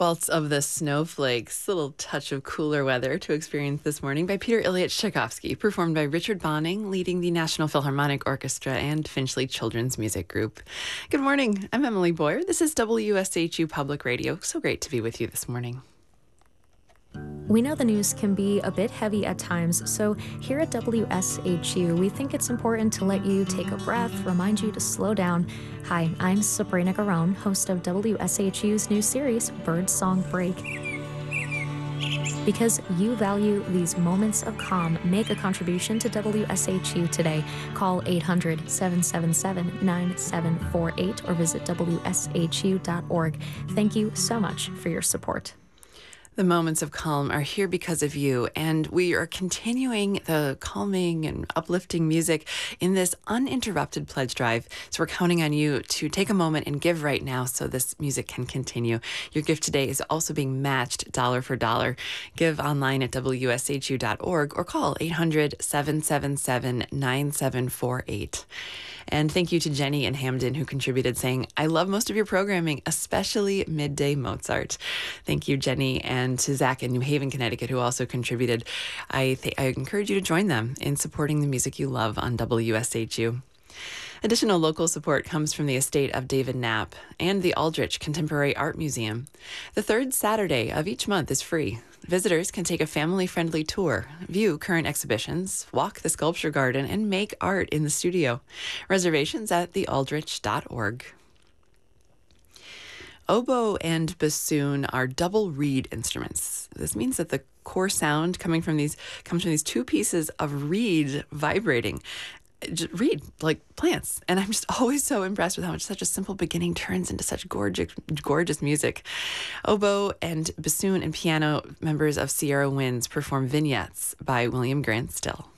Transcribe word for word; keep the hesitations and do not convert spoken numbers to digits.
Waltz of the Snowflakes, a little touch of cooler weather to experience this morning by Peter Ilyich Tchaikovsky, performed by Richard Bonning, leading the National Philharmonic Orchestra and Finchley Children's Music Group. Good morning. I'm Emily Boyer. This is W S H U Public Radio. So great to be with you this morning. We know the news can be a bit heavy at times, so here at W S H U, we think it's important to let you take a breath, remind you to slow down. Hi, I'm Sabrina Garone, host of W S H U's new series, Bird Song Break. Because you value these moments of calm, make a contribution to W S H U today. Call eight hundred, seven seven seven, nine seven four eight or visit W S H U dot org. Thank you so much for your support. The moments of calm are here because of you, and we are continuing the calming and uplifting music in this uninterrupted pledge drive. So we're counting on you to take a moment and give right now so this music can continue. Your gift today is also being matched dollar for dollar. Give online at W S H U dot org or call eight hundred, seven seven seven, nine seven four eight. And thank you to Jenny in Hamden, who contributed, saying, I love most of your programming, especially Midday Mozart. Thank you, Jenny, and to Zach in New Haven, Connecticut, who also contributed. I, th- I encourage you to join them in supporting the music you love on W S H U. Additional local support comes from the estate of David Knapp and the Aldrich Contemporary Art Museum. The third Saturday of each month is free. Visitors can take a family-friendly tour, view current exhibitions, walk the sculpture garden, and make art in the studio. Reservations at the aldrich dot org. Oboe and bassoon are double reed instruments. This means that the core sound coming from these comes from these two pieces of reed vibrating. Just reed like plants, and I'm just always so impressed with how much such a simple beginning turns into such gorgeous, gorgeous music. Oboe and bassoon and piano members of Sierra Winds perform vignettes by William Grant Still.